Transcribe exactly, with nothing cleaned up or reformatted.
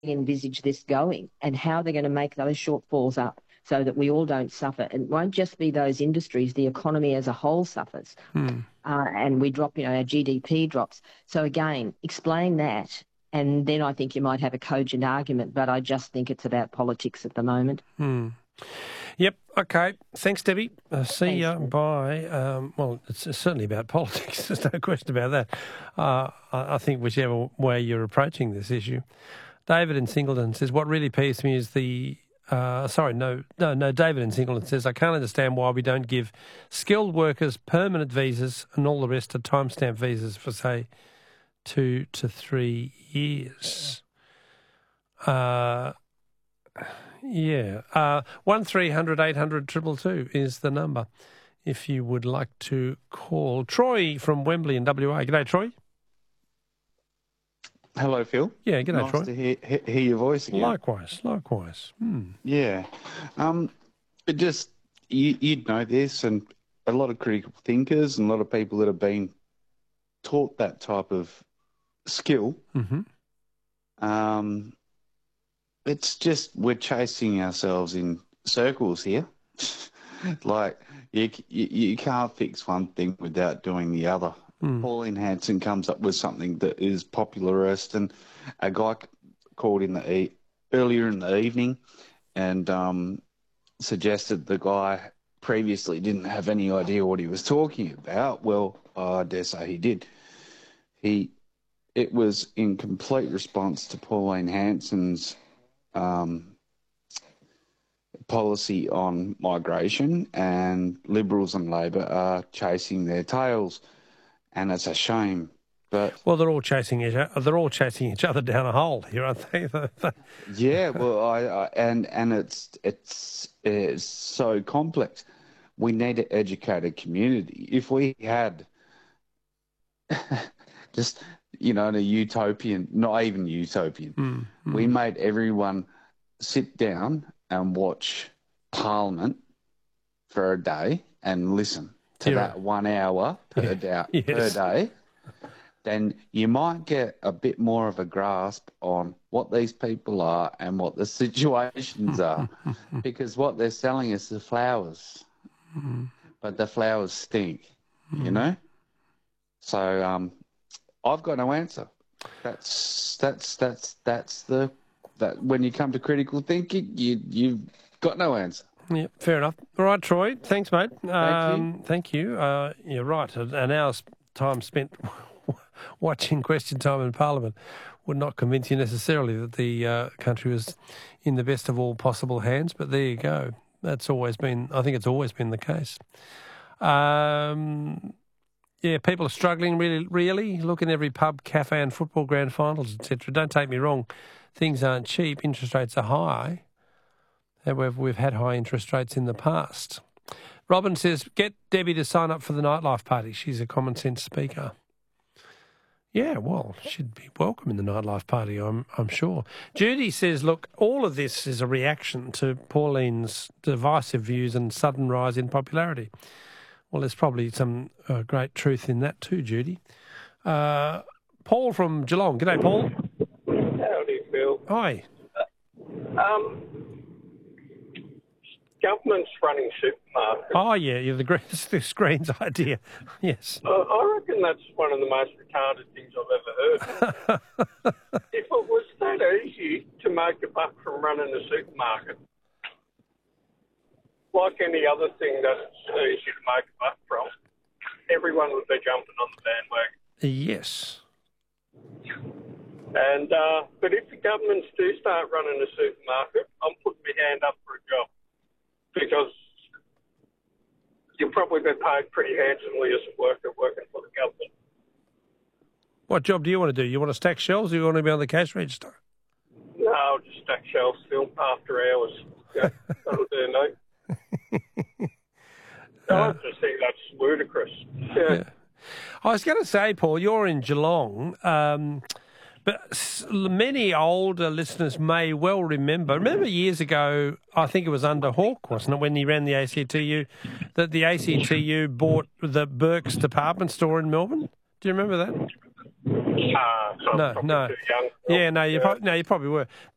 envisage this going and how they're going to make those shortfalls up so that we all don't suffer. It won't just be those industries, the economy as a whole suffers. Hmm. Uh, and we drop, you know, our G D P drops. So again, explain that, and then I think you might have a cogent argument, but I just think it's about politics at the moment. Hmm. Yep. Okay. Thanks, Debbie. Uh, see you. Bye. Um, well, it's, it's certainly about politics. There's no question about that. Uh, I, I think whichever way you're approaching this issue. David in Singleton says, what really peeves me is the... Uh, sorry, no, no, no. David in Singleton says, I can't understand why we don't give skilled workers permanent visas and all the rest are timestamp visas for, say, two to three years. Uh... Yeah, uh, one three hundred eight hundred two two two is the number if you would like to call. Troy from Wembley in W A. G'day, Troy. Hello, Phil. Yeah, g'day, nice Troy. Nice to hear, hear, hear your voice again. Likewise, likewise. Hmm. Yeah. Um, it just, you, you'd know this, and a lot of critical thinkers and a lot of people that have been taught that type of skill, mm-hmm. um, it's just we're chasing ourselves in circles here. Like, you, you you can't fix one thing without doing the other. Mm. Pauline Hanson comes up with something that is popularist, and a guy called in the e- earlier in the evening and um, suggested the guy previously didn't have any idea what he was talking about. Well, I dare say he did. He it was in complete response to Pauline Hanson's Um, policy on migration, and Liberals and Labor are chasing their tails, and it's a shame. But well, they're all chasing each other. They're all chasing each other down a hole here, aren't they? yeah, well, I, I and and it's it's it's so complex. We need an educated community. If we had just you know, in a utopian, not even utopian, mm, mm. we made everyone sit down and watch Parliament for a day and listen to yeah. that one hour per, yeah. day, yes. per day, then you might get a bit more of a grasp on what these people are and what the situations are. Because what they're selling is the flowers, mm. but the flowers stink, mm. you know? So, um, I've got no answer. That's that's that's that's the that when you come to critical thinking, you you've got no answer. Yeah, fair enough. All right, Troy. Thanks, mate. Thank um, you. Thank you. Uh, you're right. An hour's time spent watching Question Time in Parliament would not convince you necessarily that the uh, country was in the best of all possible hands. But there you go. That's always been. I think it's always been the case. Um. Yeah, people are struggling, really, really. Look in every pub, cafe and football grand finals, et cetera. Don't take me wrong. Things aren't cheap. Interest rates are high. However, we've had high interest rates in the past. Robin says, get Debbie to sign up for the nightlife party. She's a common sense speaker. Yeah, well, she'd be welcome in the nightlife party, I'm, I'm sure. Judy says, look, all of this is a reaction to Pauline's divisive views and sudden rise in popularity. Well, there's probably some uh, great truth in that too, Judy. Uh, Paul from Geelong. G'day, Paul. Howdy, Phil. Hi. Uh, um, government's running supermarkets. Oh, yeah, yeah the, the screens idea. Yes. Uh, I reckon that's one of the most retarded things I've ever heard. If it was that easy to make a buck from running a supermarket, like any other thing that's easy to make a buck from, everyone would be jumping on the bandwagon. Yes. And uh, but if the governments do start running a supermarket, I'm putting my hand up for a job, because you'll probably be paid pretty handsomely as a worker working for the government. What job do you want to do? You want to stack shelves, or you want to be on the cash register? No, I'll just stack shelves, Phil, after hours. Yeah, that'll do, mate. I just think that's ludicrous. Yeah. yeah. I was going to say, Paul, you're in Geelong, um, but many older listeners may well remember. Remember years ago, I think it was under Hawke, wasn't it, when he ran the A C T U, that the A C T U bought the Burke's department store in Melbourne? Do you remember that? Uh, so no, no. Too young. Yeah, no, you, yeah. Pro- no, you probably were.